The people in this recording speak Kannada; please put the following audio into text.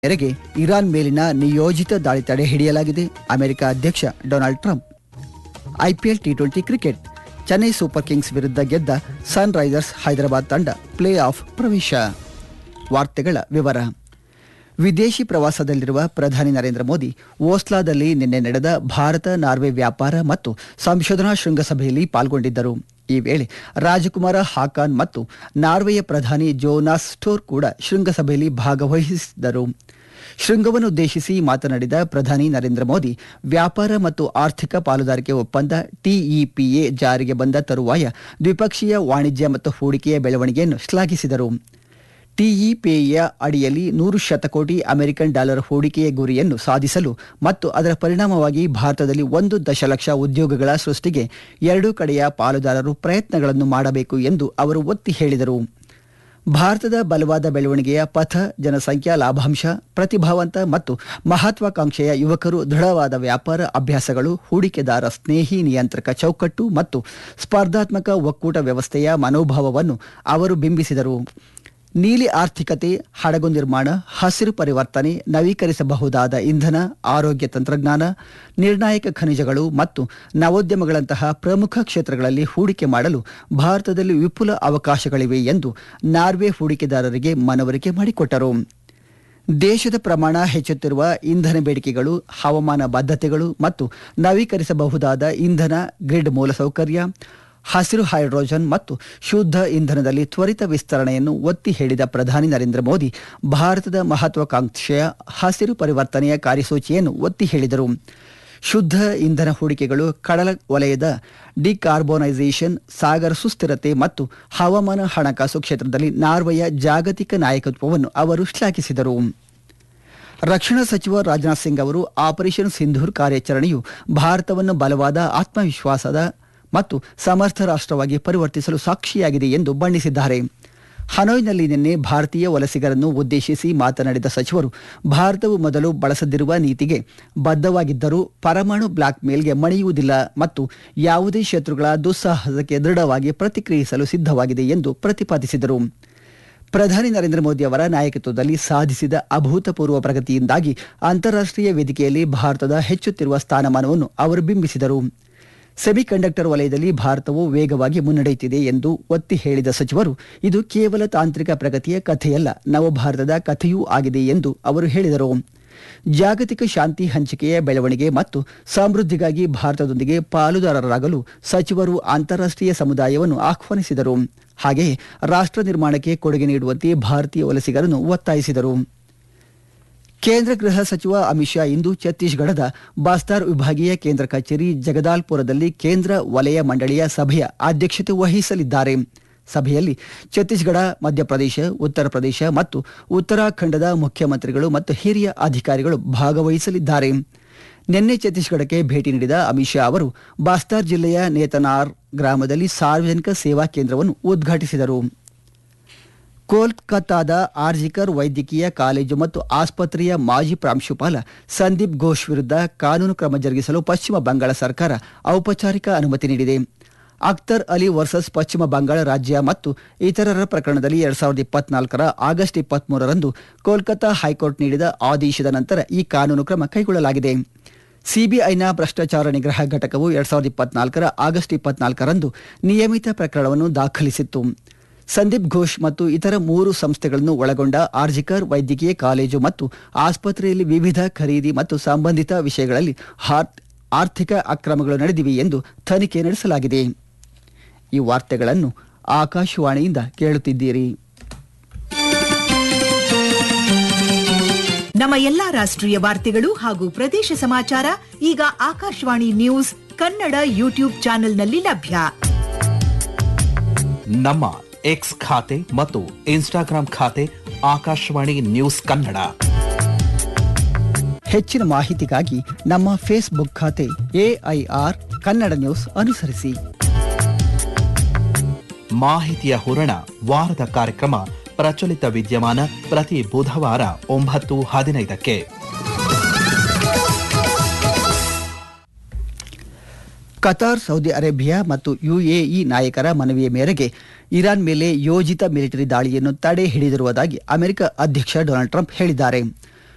ಮೇರೆಗೆ ಇರಾನ್ ಮೇಲಿನ ನಿಯೋಜಿತ ದಾಳಿ ತಡೆ ಹಿಡಿಯಲಾಗಿದೆ. ಅಮೆರಿಕ ಅಧ್ಯಕ್ಷ Donald Trump. IPL T20 cricket Chennai super Kings ವಿರುದ್ಧ ಗೆದ್ದ ಸನ್ ರೈಸರ್ಸ್ ಹೈದರಾಬಾದ್ ತಂಡ ಪ್ಲೇ ಆಫ್ ಪ್ರವೇಶ. ವಾರ್ತೆಗಳ ವಿವರ. ವಿದೇಶಿ ಪ್ರವಾಸದಲ್ಲಿರುವ ಪ್ರಧಾನಿ ನರೇಂದ್ರ ಮೋದಿ ಓಸ್ಲಾದಲ್ಲಿ ನಿನ್ನೆ ನಡೆದ ಭಾರತ ನಾರ್ವೆ ವ್ಯಾಪಾರ ಮತ್ತು ಸಂಶೋಧನಾ ಶೃಂಗಸಭೆಯಲ್ಲಿ ಪಾಲ್ಗೊಂಡಿದ್ದರು. ಈ ವೇಳೆ ರಾಜಕುಮಾರ ಹಾಕಾನ್ ಮತ್ತು ನಾರ್ವೆಯ ಪ್ರಧಾನಿ ಜೋನಾಸ್ ಸ್ಟೋರ್ ಕೂಡ ಶೃಂಗಸಭೆಯಲ್ಲಿ ಭಾಗವಹಿಸಿದ್ದರು. ಶೃಂಗವನ್ನುದ್ದೇಶಿಸಿ ಮಾತನಾಡಿದ ಪ್ರಧಾನಿ ನರೇಂದ್ರ ಮೋದಿ, ವ್ಯಾಪಾರ ಮತ್ತು ಆರ್ಥಿಕ ಪಾಲುದಾರಿಕೆ ಒಪ್ಪಂದ ಟಿಇಪಿಎ ಜಾರಿಗೆ ಬಂದ ತರುವಾಯ ದ್ವಿಪಕ್ಷೀಯ ವಾಣಿಜ್ಯ ಮತ್ತು ಹೂಡಿಕೆಯ ಬೆಳವಣಿಗೆಯನ್ನು ಶ್ಲಾಘಿಸಿದರು. ಟಿಇಪಿಎಯ ಅಡಿಯಲ್ಲಿ 100 ಶತಕೋಟಿ ಅಮೆರಿಕನ್ ಡಾಲರ್ ಹೂಡಿಕೆಯ ಗುರಿಯನ್ನು ಸಾಧಿಸಲು ಮತ್ತು ಅದರ ಪರಿಣಾಮವಾಗಿ ಭಾರತದಲ್ಲಿ 1 ದಶಲಕ್ಷ ಉದ್ಯೋಗಗಳ ಸೃಷ್ಟಿಗೆ ಎರಡೂ ಕಡೆಯ ಪಾಲುದಾರರು ಪ್ರಯತ್ನಗಳನ್ನು ಮಾಡಬೇಕು ಎಂದು ಅವರು ಒತ್ತಿ ಹೇಳಿದರು. ಭಾರತದ ಬಲವಾದ ಬೆಳವಣಿಗೆಯ ಪಥ, ಜನಸಂಖ್ಯಾ ಲಾಭಾಂಶ, ಪ್ರತಿಭಾವಂತ ಮತ್ತು ಮಹತ್ವಾಕಾಂಕ್ಷೆಯ ಯುವಕರು, ದೃಢವಾದ ವ್ಯಾಪಾರ ಅಭ್ಯಾಸಗಳು, ಹೂಡಿಕೆದಾರ ಸ್ನೇಹಿ ನಿಯಂತ್ರಕ ಚೌಕಟ್ಟು ಮತ್ತು ಸ್ಪರ್ಧಾತ್ಮಕ ಒಕ್ಕೂಟ ವ್ಯವಸ್ಥೆಯ ಮನೋಭಾವವನ್ನು ಅವರು ಬಿಂಬಿಸಿದರು. ನೀಲಿ ಆರ್ಥಿಕತೆ, ಹಡಗು ನಿರ್ಮಾಣ, ಹಸಿರು ಪರಿವರ್ತನೆ, ನವೀಕರಿಸಬಹುದಾದ ಇಂಧನ, ಆರೋಗ್ಯ ತಂತ್ರಜ್ಞಾನ, ನಿರ್ಣಾಯಕ ಖನಿಜಗಳು ಮತ್ತು ನವೋದ್ಯಮಗಳಂತಹ ಪ್ರಮುಖ ಕ್ಷೇತ್ರಗಳಲ್ಲಿ ಹೂಡಿಕೆ ಮಾಡಲು ಭಾರತದಲ್ಲಿ ವಿಪುಲ ಅವಕಾಶಗಳಿವೆ ಎಂದು ನಾರ್ವೆ ಹೂಡಿಕೆದಾರರಿಗೆ ಮನವರಿಕೆ ಮಾಡಿಕೊಟ್ಟರು. ದೇಶದ ಪ್ರಮಾಣ ಹೆಚ್ಚುತ್ತಿರುವ ಇಂಧನ ಬೇಡಿಕೆಗಳು, ಹವಾಮಾನ ಬದ್ಧತೆಗಳು ಮತ್ತು ನವೀಕರಿಸಬಹುದಾದ ಇಂಧನ, ಗ್ರಿಡ್ ಮೂಲಸೌಕರ್ಯ, ಹಸಿರು ಹೈಡ್ರೋಜನ್ ಮತ್ತು ಶುದ್ಧ ಇಂಧನದಲ್ಲಿ ತ್ವರಿತ ವಿಸ್ತರಣೆಯನ್ನು ಒತ್ತಿ ಹೇಳಿದ ಪ್ರಧಾನಿ ನರೇಂದ್ರ ಮೋದಿ ಭಾರತದ ಮಹತ್ವಾಕಾಂಕ್ಷೆಯ ಹಸಿರು ಪರಿವರ್ತನೆಯ ಕಾರ್ಯಸೂಚಿಯನ್ನು ಒತ್ತಿ ಹೇಳಿದರು. ಶುದ್ಧ ಇಂಧನ ಹೂಡಿಕೆಗಳು, ಕಡಲ ವಲಯದ ಡಿಕಾರ್ಬೋನೈಸೇಷನ್, ಸಾಗರ ಸುಸ್ಥಿರತೆ ಮತ್ತು ಹವಾಮಾನ ಹಣಕಾಸು ಕ್ಷೇತ್ರದಲ್ಲಿ ನಾರ್ವೆಯ ಜಾಗತಿಕ ನಾಯಕತ್ವವನ್ನು ಅವರು ಶ್ಲಾಘಿಸಿದರು. ರಕ್ಷಣಾ ಸಚಿವ ರಾಜನಾಥ್ ಸಿಂಗ್ ಅವರು ಆಪರೇಷನ್ ಸಿಂಧೂರ್ ಕಾರ್ಯಾಚರಣೆಯು ಭಾರತವನ್ನು ಬಲವಾದ, ಆತ್ಮವಿಶ್ವಾಸದ ಮತ್ತು ಸಮರ್ಥ ರಾಷ್ಟ್ರವಾಗಿ ಪರಿವರ್ತಿಸಲು ಸಾಕ್ಷಿಯಾಗಿದೆ ಎಂದು ಬಣ್ಣಿಸಿದ್ದಾರೆ. ಹನೋಯ್ನಲ್ಲಿ ನಿನ್ನೆ ಭಾರತೀಯ ವಲಸಿಗರನ್ನು ಉದ್ದೇಶಿಸಿ ಮಾತನಾಡಿದ ಸಚಿವರು, ಭಾರತವು ಮೊದಲು ಬಳಸದಿರುವ ನೀತಿಗೆ ಬದ್ಧವಾಗಿದ್ದರೂ ಪರಮಾಣು ಬ್ಲಾಕ್ ಮೇಲ್ಗೆ ಮಣಿಯುವುದಿಲ್ಲ ಮತ್ತು ಯಾವುದೇ ಶತ್ರುಗಳ ದುಸ್ಸಾಹಸಕ್ಕೆ ದೃಢವಾಗಿ ಪ್ರತಿಕ್ರಿಯಿಸಲು ಸಿದ್ಧವಾಗಿದೆ ಎಂದು ಪ್ರತಿಪಾದಿಸಿದರು. ಪ್ರಧಾನಿ ನರೇಂದ್ರ ಮೋದಿ ಅವರ ನಾಯಕತ್ವದಲ್ಲಿ ಸಾಧಿಸಿದ ಅಭೂತಪೂರ್ವ ಪ್ರಗತಿಯಿಂದಾಗಿ ಅಂತಾರಾಷ್ಟ್ರೀಯ ವೇದಿಕೆಯಲ್ಲಿ ಭಾರತದ ಹೆಚ್ಚುತ್ತಿರುವ ಸ್ಥಾನಮಾನವನ್ನು ಅವರು ಬಿಂಬಿಸಿದರು. ಸೆಮಿಕಂಡಕ್ಟರ್ ವಲಯದಲ್ಲಿ ಭಾರತವು ವೇಗವಾಗಿ ಮುನ್ನಡೆಯುತ್ತಿದೆ ಎಂದು ಒತ್ತಿ ಹೇಳಿದ ಸಚಿವರು, ಇದು ಕೇವಲ ತಾಂತ್ರಿಕ ಪ್ರಗತಿಯ ಕಥೆಯಲ್ಲ, ನವಭಾರತದ ಕಥೆಯೂ ಆಗಿದೆ ಎಂದು ಅವರು ಹೇಳಿದರು. ಜಾಗತಿಕ ಶಾಂತಿ, ಹಂಚಿಕೆಯ ಬೆಳವಣಿಗೆ ಮತ್ತು ಸಮೃದ್ಧಿಗಾಗಿ ಭಾರತದೊಂದಿಗೆ ಪಾಲುದಾರರಾಗಲು ಸಚಿವರು ಅಂತಾರಾಷ್ಟ್ರೀಯ ಸಮುದಾಯವನ್ನು ಆಹ್ವಾನಿಸಿದರು. ಹಾಗೆಯೇ ರಾಷ್ಟ್ರ ನಿರ್ಮಾಣಕ್ಕೆ ಕೊಡುಗೆ ನೀಡುವಂತೆ ಭಾರತೀಯ ವಲಸಿಗರನ್ನು ಒತ್ತಾಯಿಸಿದರು. ಕೇಂದ್ರ ಗೃಹ ಸಚಿವ ಅಮಿತ್ ಶಾ ಇಂದು ಛತ್ತೀಸ್ಗಢದ ಬಾಸ್ತಾರ್ ವಿಭಾಗೀಯ ಕೇಂದ್ರ ಕಚೇರಿ ಜಗದಾಲ್ಪುರದಲ್ಲಿ ಕೇಂದ್ರ ವಲಯ ಮಂಡಳಿಯ ಸಭೆಯ ಅಧ್ಯಕ್ಷತೆ ವಹಿಸಲಿದ್ದಾರೆ. ಸಭೆಯಲ್ಲಿ ಛತ್ತೀಸ್ಗಢ, ಮಧ್ಯಪ್ರದೇಶ, ಉತ್ತರ ಪ್ರದೇಶ ಮತ್ತು ಉತ್ತರಾಖಂಡದ ಮುಖ್ಯಮಂತ್ರಿಗಳು ಮತ್ತು ಹಿರಿಯ ಅಧಿಕಾರಿಗಳು ಭಾಗವಹಿಸಲಿದ್ದಾರೆ. ನಿನ್ನೆ ಛತ್ತೀಸ್ಗಢಕ್ಕೆ ಭೇಟಿ ನೀಡಿದ ಅಮಿತ್ ಶಾ ಅವರು ಬಾಸ್ತಾರ್ ಜಿಲ್ಲೆಯ ನೇತನಾರ್ ಗ್ರಾಮದಲ್ಲಿ ಸಾರ್ವಜನಿಕ ಸೇವಾ ಕೇಂದ್ರವನ್ನು ಉದ್ಘಾಟಿಸಿದರು. ಕೋಲ್ಕತ್ತಾದ ಆರ್ಜಿಕರ್ ವೈದ್ಯಕೀಯ ಕಾಲೇಜು ಮತ್ತು ಆಸ್ಪತ್ರೆಯ ಮಾಜಿ ಪ್ರಾಂಶುಪಾಲ ಸಂದೀಪ್ ಘೋಷ್ ವಿರುದ್ಧ ಕಾನೂನು ಕ್ರಮ ಜರುಗಿಸಲು ಪಶ್ಚಿಮ ಬಂಗಾಳ ಸರ್ಕಾರ ಔಪಚಾರಿಕ ಅನುಮತಿ ನೀಡಿದೆ. ಅಖ್ತರ್ ಅಲಿ ವರ್ಸಸ್ ಪಶ್ಚಿಮ ಬಂಗಾಳ ರಾಜ್ಯ ಮತ್ತು ಇತರರ ಪ್ರಕರಣದಲ್ಲಿ 2024 ಆಗಸ್ಟ್ 23ರಂದು ಕೋಲ್ಕತ್ತಾ ಹೈಕೋರ್ಟ್ ನೀಡಿದ ಆದೇಶದ ನಂತರ ಈ ಕಾನೂನು ಕ್ರಮ ಕೈಗೊಳ್ಳಲಾಗಿದೆ. ಸಿಬಿಐನ ಭ್ರಷ್ಟಾಚಾರ ನಿಗ್ರಹ ಘಟಕವು 2024 ಆಗಸ್ಟ್ 24ರಂದು ನಿಯಮಿತ ಪ್ರಕರಣವನ್ನು ದಾಖಲಿಸಿತ್ತು. ಸಂದೀಪ್ ಘೋಷ್ ಮತ್ತು ಇತರ 3 ಸಂಸ್ಥೆಗಳನ್ನು ಒಳಗೊಂಡ ಆರ್ಜಿಕರ್ ವೈದ್ಯಕೀಯ ಕಾಲೇಜು ಮತ್ತು ಆಸ್ಪತ್ರೆಯಲ್ಲಿ ವಿವಿಧ ಖರೀದಿ ಮತ್ತು ಸಂಬಂಧಿತ ವಿಷಯಗಳಲ್ಲಿ ಆರ್ಥಿಕ ಅಕ್ರಮಗಳು ನಡೆದಿವೆ ಎಂದು ತನಿಖೆ ನಡೆಸಲಾಗಿದೆ. ಈ ವಾರ್ತೆಗಳನ್ನು ಆಕಾಶವಾಣಿಯಿಂದ ಕೇಳುತ್ತಿದ್ದೀರಿ. ನಮ್ಮ ಎಲ್ಲಾ ರಾಷ್ಟ್ರೀಯ ವಾರ್ತೆಗಳು ಹಾಗೂ ಪ್ರದೇಶ ಸಮಾಚಾರ ಈಗ ಆಕಾಶವಾಣಿ ನ್ಯೂಸ್ ಕನ್ನಡ ಯೂಟ್ಯೂಬ್ ಚಾನೆಲ್ನಲ್ಲಿ ಲಭ್ಯ. ನಮ್ಮ ಎಕ್ಸ್ ಖಾತೆ ಮತ್ತು ಇನ್ಸ್ಟಾಗ್ರಾಂ ಖಾತೆ ಆಕಾಶವಾಣಿ ನ್ಯೂಸ್ ಕನ್ನಡ. ಹೆಚ್ಚಿನ ಮಾಹಿತಿಗಾಗಿ ನಮ್ಮ ಫೇಸ್ಬುಕ್ ಖಾತೆ AIR ಕನ್ನಡ ನ್ಯೂಸ್ ಅನುಸರಿಸಿ. ಮಾಹಿತಿಯ ಹೂರಣ, ವಾರದ ಕಾರ್ಯಕ್ರಮ ಪ್ರಚಲಿತ ವಿದ್ಯಮಾನ ಪ್ರತಿ ಬುಧವಾರ 9:15ಕ್ಕೆ. ಕತಾರ್, ಸೌದಿ ಅರೇಬಿಯಾ ಮತ್ತು UAE ನಾಯಕರ ಮನವಿಯ ಮೇರೆಗೆ ಇರಾನ್ ಮೇಲೆ ಯೋಜಿತ ಮಿಲಿಟರಿ ದಾಳಿಯನ್ನು ತಡೆ ಹಿಡಿದಿರುವುದಾಗಿ ಅಮೆರಿಕ ಅಧ್ಯಕ್ಷ ಡೊನಾಲ್ಡ್ ಟ್ರಂಪ್ ಹೇಳಿದ್ದಾರೆ.